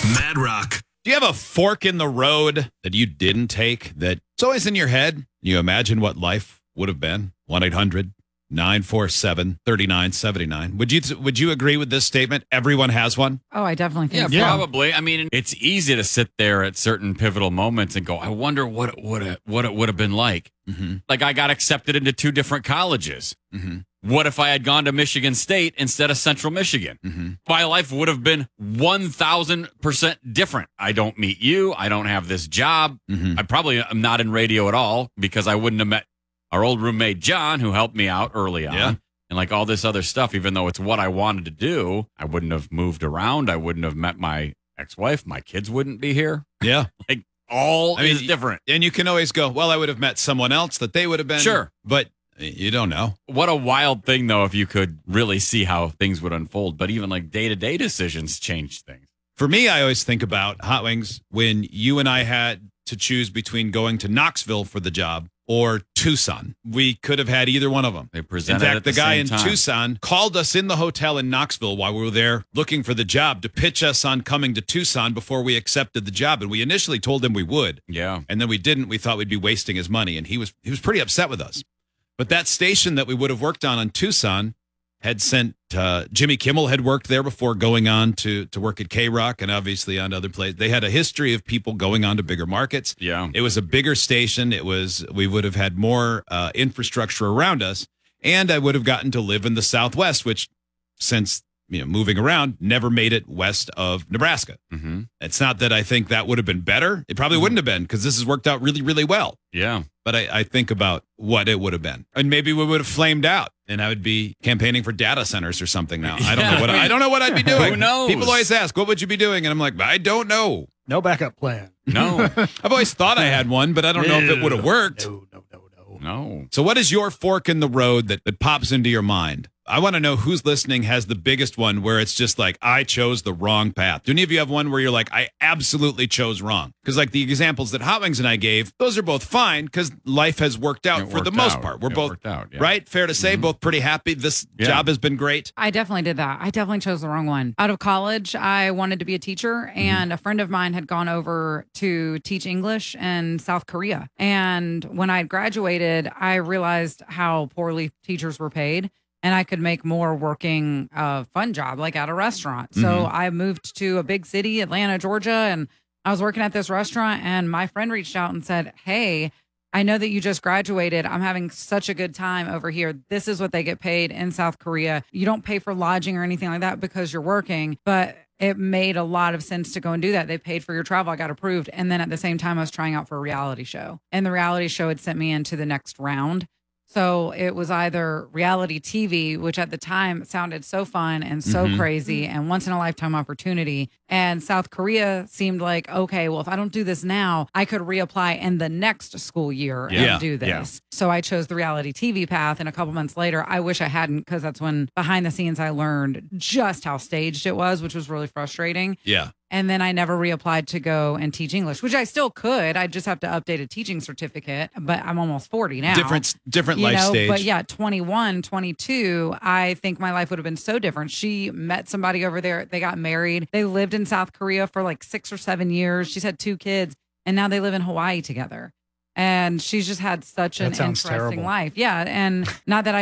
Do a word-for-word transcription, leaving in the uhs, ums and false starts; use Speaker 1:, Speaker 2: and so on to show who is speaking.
Speaker 1: Mad Rock.
Speaker 2: Do you have a fork in the road that you didn't take that it's always in your head? You imagine what life would have been? one eight hundred nine four seven three nine seven nine. Would you would you agree with this statement? Everyone has one?
Speaker 3: Oh, I definitely
Speaker 4: Yeah,
Speaker 3: think so.
Speaker 4: probably. I mean, it's easy to sit there at certain pivotal moments and go, I wonder what it would have, what it would have been like.
Speaker 2: Mm-hmm.
Speaker 4: Like I got accepted into two different colleges.
Speaker 2: Mm-hmm.
Speaker 4: What if I had gone to Michigan State instead of Central Michigan?
Speaker 2: Mm-hmm.
Speaker 4: My life would have been one thousand percent different. I don't meet you. I don't have this job.
Speaker 2: Mm-hmm.
Speaker 4: I probably am not in radio at all because I wouldn't have met our old roommate, John, who helped me out early on.
Speaker 2: Yeah.
Speaker 4: And like all this other stuff, even though it's what I wanted to do, I wouldn't have moved around. I wouldn't have met my ex-wife. My kids wouldn't be here.
Speaker 2: Yeah.
Speaker 4: Like all
Speaker 2: I mean,
Speaker 4: is different.
Speaker 2: And you can always go, well, I would have met someone else that they would have been.
Speaker 4: Sure.
Speaker 2: But you don't know.
Speaker 4: What a wild thing, though, if you could really see how things would unfold. But even like day-to-day decisions change things.
Speaker 2: For me, I always think about Hot Wings when you and I had to choose between going to Knoxville for the job or Tucson. We could have had either one of them.
Speaker 4: They
Speaker 2: In
Speaker 4: presented
Speaker 2: fact,
Speaker 4: at
Speaker 2: the,
Speaker 4: the
Speaker 2: guy
Speaker 4: same
Speaker 2: in
Speaker 4: time.
Speaker 2: Tucson called us in the hotel in Knoxville while we were there looking for the job to pitch us on coming to Tucson before we accepted the job. And we initially told him we would.
Speaker 4: Yeah.
Speaker 2: And then we didn't. We thought we'd be wasting his money. And he was he was pretty upset with us. But that station that we would have worked on in Tucson had sent uh, Jimmy Kimmel had worked there before going on to to work at K-Rock and obviously on other places. They had a history of people going on to bigger markets.
Speaker 4: Yeah.
Speaker 2: It was a bigger station. It was we would have had more uh, infrastructure around us, and I would have gotten to live in the Southwest, which since you know moving around never made it west of Nebraska.
Speaker 4: Mm-hmm.
Speaker 2: It's not that I think that would have been better. It probably wouldn't have been because this has worked out really, really well.
Speaker 4: Yeah.
Speaker 2: But I, I think about what it would have been, and maybe we would have flamed out, and I would be campaighning for data centers or something now. I don't
Speaker 4: Yeah,
Speaker 2: know what
Speaker 4: I mean,
Speaker 2: I don't know what I'd be doing.
Speaker 4: who knows?
Speaker 2: People always ask, "What would you be doing?" And I'm like, I don't know.
Speaker 5: No backup plan.
Speaker 4: No.
Speaker 2: I've always thought I had one, but I don't know if it would have worked.
Speaker 5: No, no, no, no.
Speaker 4: No.
Speaker 2: So, what is your fork in the road that, that pops into your mind? I want to know who's listening has the biggest one where it's just like, I chose the wrong path. Do any of you have one where you're like, I absolutely chose wrong? Because like the examples that Hot Wings and I gave, those are both fine because life has worked out
Speaker 4: It
Speaker 2: for the
Speaker 4: worked
Speaker 2: most
Speaker 4: out.
Speaker 2: part. We're
Speaker 4: It
Speaker 2: both,
Speaker 4: worked out, yeah.
Speaker 2: right? Fair to say,
Speaker 4: Mhm.
Speaker 2: both pretty happy. This
Speaker 4: Yeah.
Speaker 2: job has been great.
Speaker 3: I definitely did that. I definitely chose the wrong one. Out of college, I wanted to be a teacher, and a friend of mine had gone over to teach English in South Korea. And when I had graduated, I realized how poorly teachers were paid, and I could make more working a fun job, like at a restaurant. So
Speaker 2: Mhm.
Speaker 3: I moved to a big city, Atlanta, Georgia, and I was working at this restaurant, and my friend reached out and said, hey, I know that you just graduated. I'm having such a good time over here. This is what they get paid in South Korea. You don't pay for lodging or anything like that because you're working, but it made a lot of sense to go and do that. They paid for your travel. I got approved. And then at the same time, I was trying out for a reality show, and the reality show had sent me into the next round. So it was either reality T V, which at the time sounded so fun and so
Speaker 2: Mhm.
Speaker 3: crazy and once in a lifetime opportunity. And South Korea seemed like, okay, well, if I don't do this now, I could reapply in the next school year
Speaker 2: Yeah.
Speaker 3: and do this.
Speaker 4: Yeah.
Speaker 3: So I chose the reality T V path. And a couple months later, I wish I hadn't, because that's when behind the scenes I learned just how staged it was, which was really frustrating.
Speaker 2: Yeah.
Speaker 3: And then I never reapplied to go and teach English, which I still could. I just have to update a teaching certificate, but I'm almost forty now.
Speaker 2: Different, different
Speaker 3: You
Speaker 2: life
Speaker 3: know,
Speaker 2: stage.
Speaker 3: but yeah, twenty-one, twenty-two, I think my life would have been so different. She met somebody over there. They got married. They lived in South Korea for like six or seven years. She's had two kids, and now they live in Hawaii together. And she's just had such an
Speaker 5: That sounds
Speaker 3: interesting
Speaker 5: terrible.
Speaker 3: life. Yeah. And not that I